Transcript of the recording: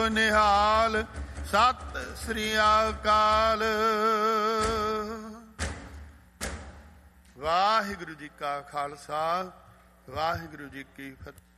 ਨਿਹਾਲ। ਸਤਿ ਸ੍ਰੀ ਅਕਾਲ। ਵਾਹਿਗੁਰੂ ਜੀ ਕਾ ਖਾਲਸਾ, ਵਾਹਿਗੁਰੂ ਜੀ ਕੀ ਫਤਿਹ।